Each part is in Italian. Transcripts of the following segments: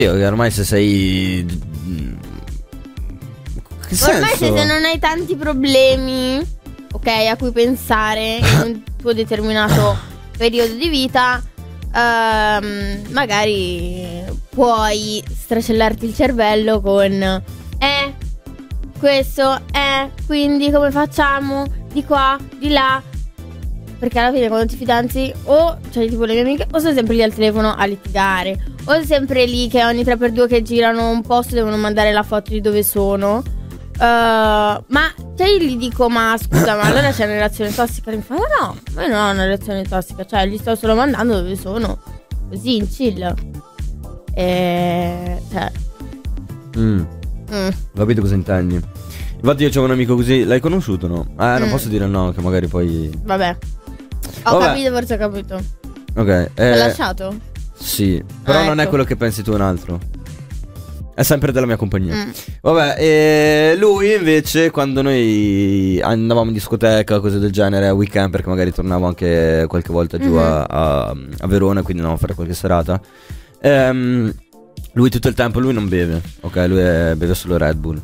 Io ormai se sei... Che Ormai senso? se non hai tanti problemi, ok, a cui pensare in un tuo determinato periodo di vita, magari puoi stracellarti il cervello con questo, quindi come facciamo? Di qua, di là. Perché alla fine quando ti fidanzi o c'hai tipo le mie amiche o sono sempre lì al telefono a litigare, o è sempre lì che ogni 3x2 che girano un posto devono mandare la foto di dove sono. Ma cioè io gli dico, ma scusa, ma allora c'è una relazione tossica? E mi fa, no, ma io non ho una relazione tossica, cioè gli sto solo mandando dove sono, così in chill. Cioè Capito cosa intendi? Infatti io c'ho un amico così. L'hai conosciuto, no? Non posso dire no, che magari poi... Vabbè. Ho capito, forse ho capito. Ok. L'ho lasciato? Sì. Però non è ecco. quello che pensi tu, un altro. È sempre della mia compagnia. Vabbè, e lui invece quando noi andavamo in discoteca, cose del genere, a weekend, perché magari tornavo anche qualche volta giù a Verona, quindi andavamo a fare qualche serata. Lui tutto il tempo, lui non beve, ok? Lui beve solo Red Bull.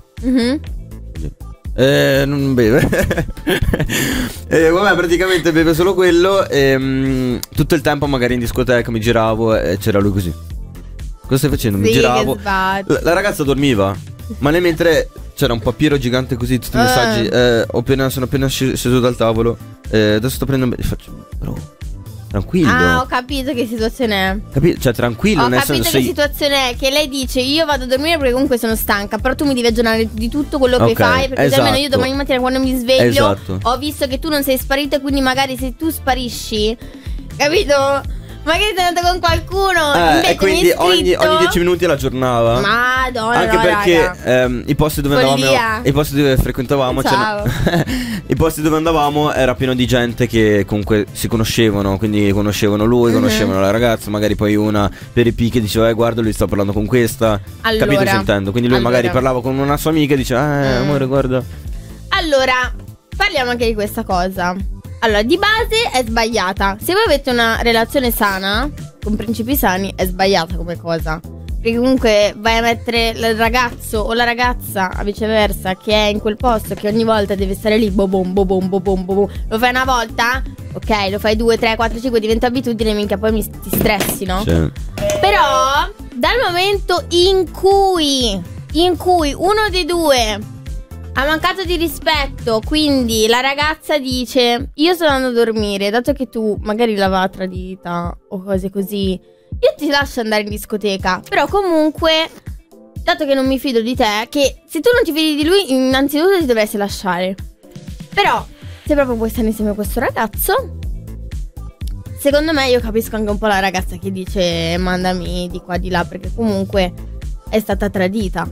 Non beve. Vabbè, praticamente beve solo quello. Tutto il tempo magari in discoteca mi giravo e c'era lui così. Cosa stai facendo? Mi giravo. La ragazza dormiva, ma nel mentre c'era un papiro gigante così, tutti i messaggi. Sono appena sceso dal tavolo. Adesso sto prendendo. Faccio, bro, tranquillo. Ah, ho capito che situazione è. Cioè, tranquillo. Ho nel capito senso, che situazione è. Che lei dice, io vado a dormire perché comunque sono stanca, però tu mi devi aggiornare di tutto quello che fai, perché almeno io domani mattina quando mi sveglio ho visto che tu non sei sparito, e quindi magari se tu sparisci, capito? Magari sei andato con qualcuno, e quindi ogni 10 minuti la aggiornava. Madonna, anche no, perché i posti dove Follia. andavamo, i posti dove frequentavamo, Ciao. i posti dove andavamo era pieno di gente che comunque si conoscevano, quindi conoscevano lui, conoscevano la ragazza, magari poi una per i picchi diceva guarda, lui sta parlando con questa. Allora, capito cosa intendo? Quindi lui magari parlava con una sua amica e diceva amore, guarda. Allora, parliamo anche di questa cosa. Allora, di base è sbagliata. Se voi avete una relazione sana, con principi sani, è sbagliata come cosa. Perché comunque vai a mettere il ragazzo o la ragazza, a viceversa, che è in quel posto, che ogni volta deve stare lì, bobom, bobom, bobom, bobom. Lo fai una volta? Ok, lo fai 2, 3, 4, 5, diventa abitudine, minchia, poi ti stressi, no? Sì. Però, dal momento in cui uno dei due ha mancato di rispetto, quindi la ragazza dice io sono andando a dormire, dato che tu magari l'aveva tradita o cose così, io ti lascio andare in discoteca, però comunque, dato che non mi fido di te, che se tu non ti fidi di lui innanzitutto ti dovresti lasciare. Però se proprio vuoi stare insieme a questo ragazzo, secondo me, io capisco anche un po' la ragazza che dice mandami di qua di là, perché comunque è stata tradita.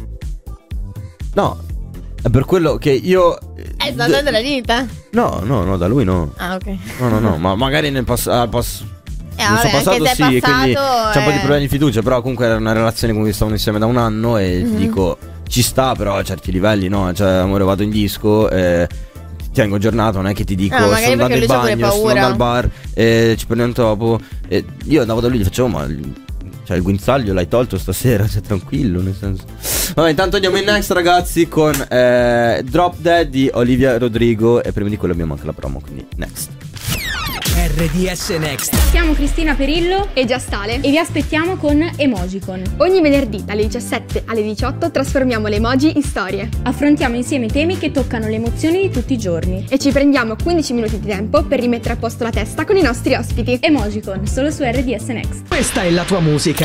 No, è per quello che io... È stata tradita? No, da lui no. Ah, ok. No, ma magari nel passato vabbè, passato anche se sì, è passato, quindi c'è un po' di problemi di fiducia, però comunque era una relazione con cui stavano insieme da un anno e ti dico, ci sta, però a certi livelli, no? Cioè, amore, vado in disco, ti tengo aggiornato, non è che ti dico sto andando in bagno, sto andando al bar, ci prendiamo dopo. Io andavo da lui e gli facevo, ma cioè, il guinzaglio l'hai tolto stasera, cioè tranquillo, nel senso. Vabbè, intanto andiamo in next, ragazzi, con Drop Dead di Olivia Rodrigo, e prima di quello abbiamo anche la promo, quindi next. RDS Next. Siamo Cristina Perillo e Giastale e vi aspettiamo con Emojicon. Ogni venerdì dalle 17 alle 18 trasformiamo le emoji in storie. Affrontiamo insieme temi che toccano le emozioni di tutti i giorni e ci prendiamo 15 minuti di tempo per rimettere a posto la testa con i nostri ospiti. Emojicon, solo su RDS Next. Questa è la tua musica.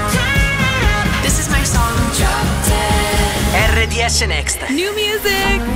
RDS Next. New music.